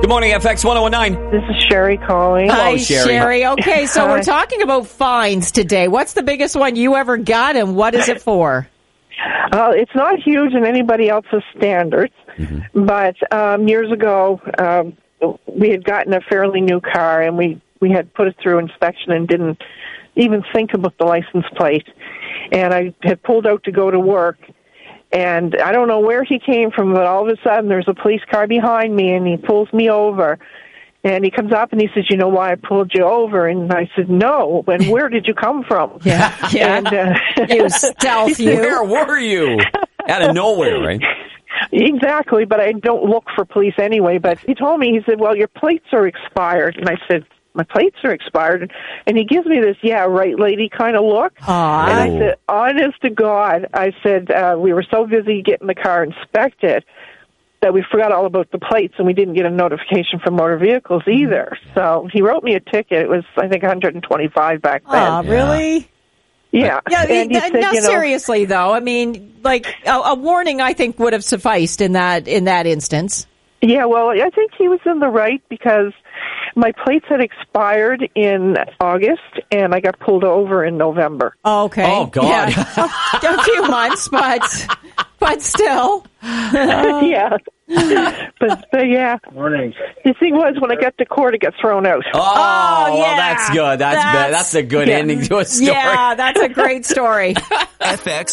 Good morning, FX 1019. This is Sherry calling. Hello, Hi, Sherry. Okay, so we're talking about fines today. What's the biggest one you ever got, and what is it for? It's not huge in anybody else's standards, but years ago, we had gotten a fairly new car, and we had put it through inspection and didn't even think about the license plate. And I had pulled out to go to work, and I don't know where he came from, but all of a sudden there's a police car behind me, and he pulls me over. And he comes up and he says, "You know why I pulled you over?" And I said, "No." And where did you come from? Yeah. And, You stealth, you. Where were you? Out of nowhere, right? Exactly, but I don't look for police anyway. But he told me, he said, "Well, your plates are expired." And I said, "My plates are expired?" And he gives me this, "Yeah, right, lady" kind of look. Aw. And I said, honest to God, I said, we were so busy getting the car inspected that we forgot all about the plates, and we didn't get a notification from motor vehicles either. So he wrote me a ticket. It was, I think, $125 back then. Aw, really? Yeah. Yeah, And he said, now seriously, though, I mean, like, a warning, I think, would have sufficed in that instance. Yeah, well, I think he was in the right because my plates had expired in August, and I got pulled over in November. Okay. Oh, God. Yeah. A few months, but still. Yeah. But yeah. Morning. The thing was, when I got to court, it got thrown out. Oh, well, yeah. that's good. That's a good ending to a story. Yeah, that's a great story. FX